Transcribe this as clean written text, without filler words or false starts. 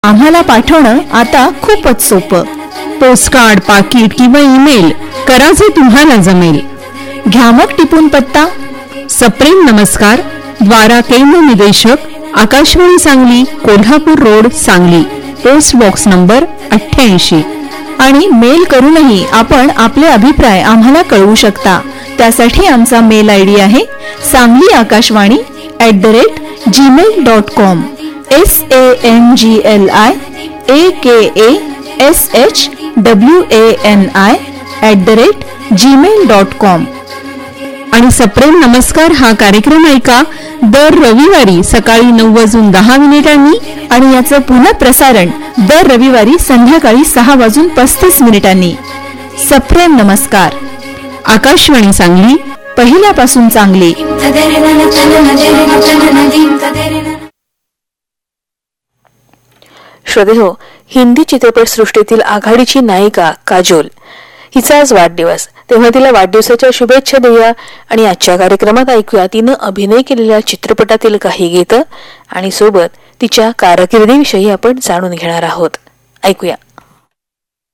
आम्हाला पाठवणं आता खूपच सोपं. पोस्टकार्ड, पाकिट किंवा ईमेल करा जे तुम्हाला जमेल. घ्या मग टिपून पत्ता. सप्रेम नमस्कार, द्वारा केंद्र निदेशक, Akashvani Sangli, Kolhapur road, Sangli. Post box number 88. आणि मेल करूनही आपण आपले अभिप्राय आम्हाला कळवू शकता. त्यासाठी आमचा मेल आयडी आहे sangli@gmail.com. SANGLIAKASHWANI@gmail.com. आणि सप्रेम नमस्कार हा कार्यक्रम ऐका दर रविवारी सकाळी 9:10 आणि याचं पुन्हा प्रसारण दर रविवारी संध्याकाळी 6:35 सप्रेम नमस्कार. आकाशवाणी सांगली, पहिल्यापासून चांगली. श्रोतेहो, हिंदी चित्रपटसृष्टीतील आघाडीची नायिका काजोल हिचा आज वाढदिवस. तेव्हा तिला वाढदिवसाच्या शुभेच्छा देऊया आणि आजच्या कार्यक्रमात ऐकूया तिनं अभिनय केलेल्या चित्रपटातील काही गीतं आणि सोबत तिच्या कारकिर्दीविषयी आपण जाणून घेणार आहोत. ऐकूया.